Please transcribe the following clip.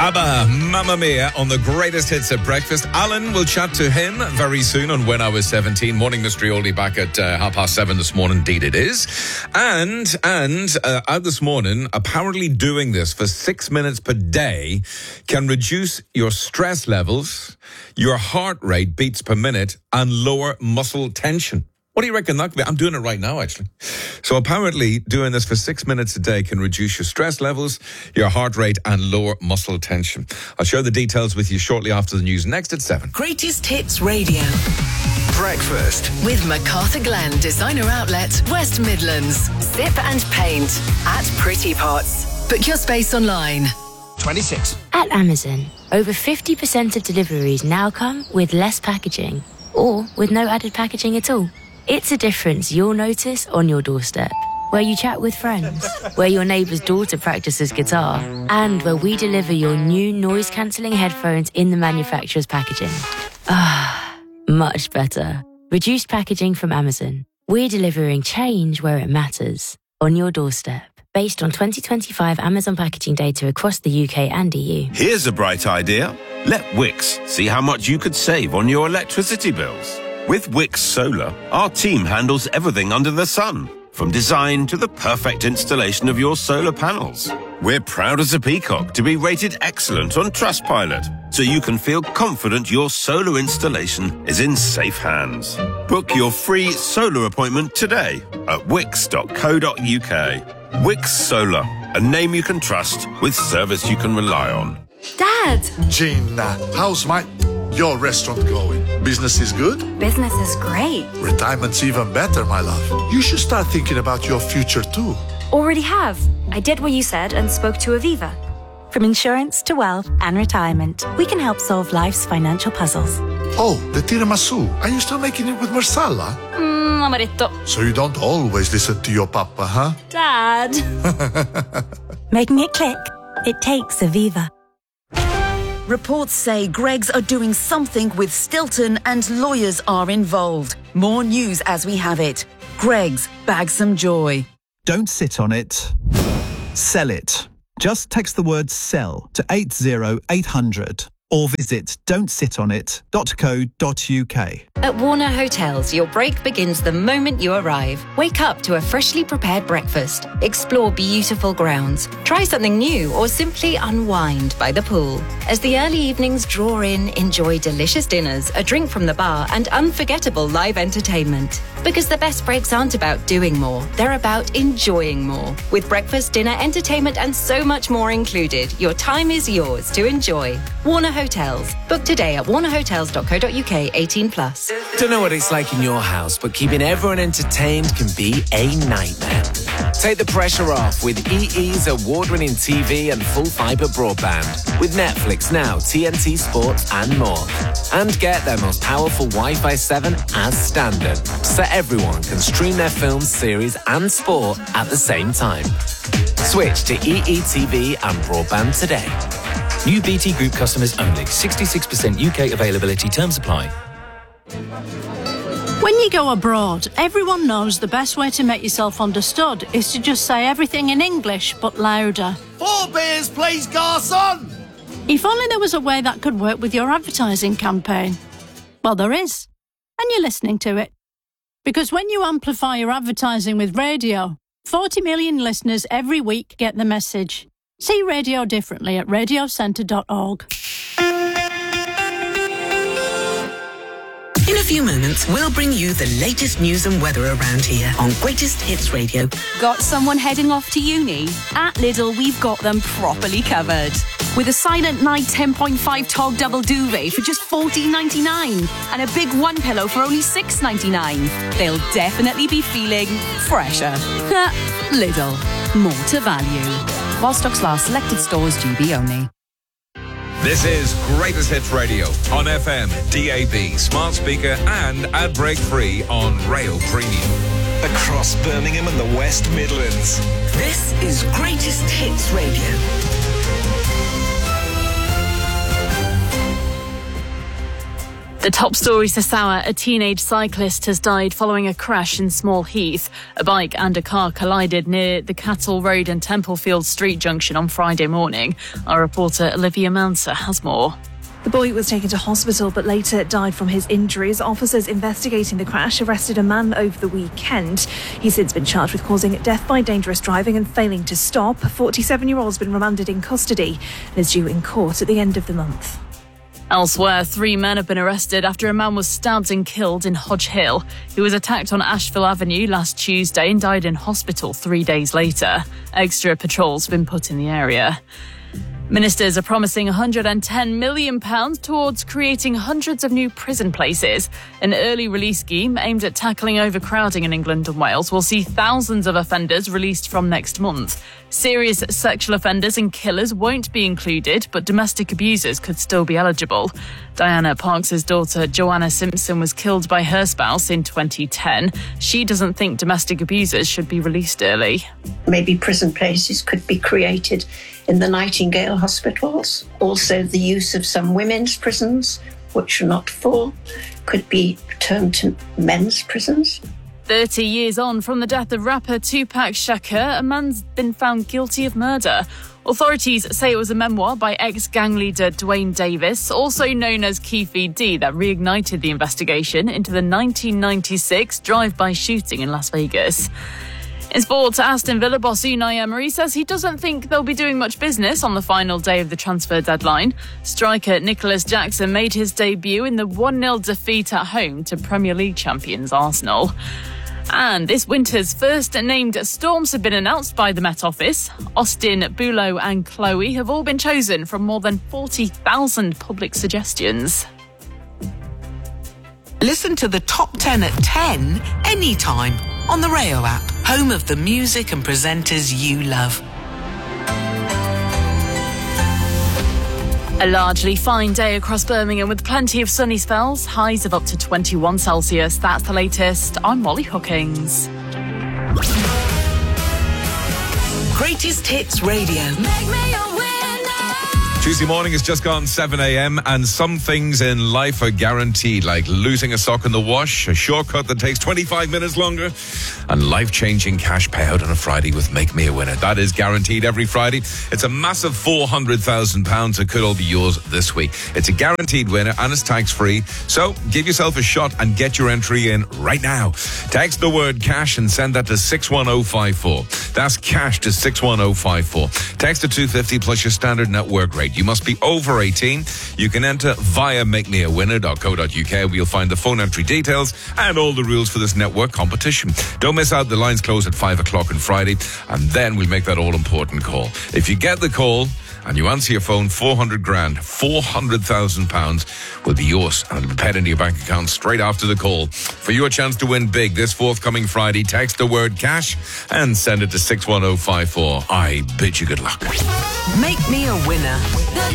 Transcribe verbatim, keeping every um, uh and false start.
ABBA, Mamma Mia on the greatest hits at breakfast. Alan will chat to him very soon on When I Was seventeen. Morning Mystery Oldie back at uh, half past seven this morning. Indeed it is. And, and uh, out this morning, apparently doing this for six minutes per day can reduce your stress levels, your heart rate beats per minute, and lower muscle tension. What do you reckon that could be? I'm doing it right now, actually. So apparently doing this for six minutes a day can reduce your stress levels, your heart rate, and lower muscle tension. I'll share the details with you shortly after the news. Next at seven. Greatest Hits Radio. Breakfast. With MacArthur Glen Designer Outlet, West Midlands. Sip and paint at Pretty Pots. Book your space online. twenty-six. At Amazon, over fifty percent of deliveries now come with less packaging or with no added packaging at all. It's a difference you'll notice on your doorstep, where you chat with friends, where your neighbour's daughter practices guitar, and where we deliver your new noise-cancelling headphones in the manufacturer's packaging. Ah, much better. Reduced packaging from Amazon. We're delivering change where it matters, on your doorstep. Based on twenty twenty-five Amazon packaging data across the U K and E U. Here's a bright idea. Let Wix see how much you could save on your electricity bills. With Wix Solar, our team handles everything under the sun, from design to the perfect installation of your solar panels. We're proud as a peacock to be rated excellent on Trustpilot, so you can feel confident your solar installation is in safe hands. Book your free solar appointment today at wix dot co dot uk. Wix Solar, a name you can trust with service you can rely on. Dad! Gina, how's my... your restaurant going? Business is good? Business is great. Retirement's even better, my love. You should start thinking about your future too. Already have. I did what you said and spoke to Aviva. From insurance to wealth and retirement, we can help solve life's financial puzzles. Oh, the tiramisu. Are you still making it with marsala? Mmm, amaretto. So you don't always listen to your papa, huh? Dad! Making it click? It takes Aviva. Reports say Greggs are doing something with Stilton and lawyers are involved. More news as we have it. Greggs, bag some joy. Don't sit on it. Sell it. Just text the word sell to eight zero eight hundred or visit don't sit on it dot co dot uk. At Warner Hotels, your break begins the moment you arrive. Wake up to a freshly prepared breakfast, explore beautiful grounds, try something new, or simply unwind by the pool. As the early evenings draw in, enjoy delicious dinners, a drink from the bar, and unforgettable live entertainment. Because the best breaks aren't about doing more, they're about enjoying more. With breakfast, dinner, entertainment, and so much more included, your time is yours to enjoy. Warner Hotels. Book today at warner hotels dot co dot uk, eighteen plus. Don't know what it's like in your house, but keeping everyone entertained can be a nightmare. Take the pressure off with E E's award-winning T V and full fibre broadband. With Netflix Now, T N T Sports and more. And get their most powerful Wi-Fi seven as standard, so everyone can stream their films, series and sport at the same time. Switch to E E T V and broadband today. New B T Group customers only. sixty-six percent U K availability. Terms apply. When you go abroad, everyone knows the best way to make yourself understood is to just say everything in English, but louder. Four beers, please, garçon! If only there was a way that could work with your advertising campaign. Well, there is. And you're listening to it. Because when you amplify your advertising with radio, forty million listeners every week get the message. See radio differently at radio centre dot org. In a few moments, we'll bring you the latest news and weather around here on Greatest Hits Radio. Got someone heading off to uni? At Lidl, we've got them properly covered. With a Silent Night ten point five Tog Double Duvet for just fourteen ninety-nine and a big one pillow for only six ninety-nine. They'll definitely be feeling fresher. Lidl, more to value. While stocks last, selected stores, G B only. This is Greatest Hits Radio on F M, D A B, smart speaker and ad break free on Rail Premium. Across Birmingham and the West Midlands. This is Greatest Hits Radio. The top story, Sassower, a teenage cyclist has died following a crash in Small Heath. A bike and a car collided near the Cattle Road and Templefield Street junction on Friday morning. Our reporter Olivia Manser has more. The boy was taken to hospital but later died from his injuries. Officers investigating the crash arrested a man over the weekend. He's since been charged with causing death by dangerous driving and failing to stop. A forty-seven-year-old's been remanded in custody and is due in court at the end of the month. Elsewhere, three men have been arrested after a man was stabbed and killed in Hodge Hill. He was attacked on Asheville Avenue last Tuesday and died in hospital three days later. Extra patrols have been put in the area. Ministers are promising one hundred ten million pounds towards creating hundreds of new prison places. An early release scheme aimed at tackling overcrowding in England and Wales will see thousands of offenders released from next month. Serious sexual offenders and killers won't be included, but domestic abusers could still be eligible. Diana Parks' daughter Joanna Simpson was killed by her spouse in twenty ten. She doesn't think domestic abusers should be released early. Maybe prison places could be created in the Nightingale hospitals. Also, the use of some women's prisons, which are not full, could be turned to men's prisons. thirty years on from the death of rapper Tupac Shakur, a man's been found guilty of murder. Authorities say it was a memoir by ex-gang leader Dwayne Davis, also known as Keefe D, that reignited the investigation into the nineteen ninety-six drive-by shooting in Las Vegas. In sport, Aston Villa boss Unai Emery says he doesn't think they'll be doing much business on the final day of the transfer deadline. Striker Nicholas Jackson made his debut in the one nil defeat at home to Premier League champions Arsenal. And this winter's first named storms have been announced by the Met Office. Austin, Bulow and Chloe have all been chosen from more than forty thousand public suggestions. Listen to the top ten at ten anytime on the Rayo app, home of the music and presenters you love. A largely fine day across Birmingham with plenty of sunny spells, highs of up to twenty-one Celsius. That's the latest. I'm Molly Hookings. Greatest Hits Radio. Make me a winner. Tuesday morning has just gone seven a.m. and some things in life are guaranteed, like losing a sock in the wash, a shortcut that takes twenty-five minutes longer, and life-changing cash payout on a Friday with Make Me a Winner. That is guaranteed every Friday. It's a massive four hundred thousand pounds that could all be yours this week. It's a guaranteed winner and it's tax-free. So give yourself a shot and get your entry in right now. Text the word cash and send that to six one oh five four. That's cash to six one oh five four. Text to two fifty plus your standard network rate. You must be over eighteen. You can enter via make me a winner dot co dot uk where you'll find the phone entry details and all the rules for this network competition. Don't miss out. The lines close at five o'clock on Friday, and then we'll make that all-important call. If you get the call and you answer your phone, four hundred grand, four hundred thousand pounds will be yours, and it'll be paid into your bank account straight after the call. For your chance to win big this forthcoming Friday, text the word cash and send it to six one oh five four. I bid you good luck. Make me a winner. The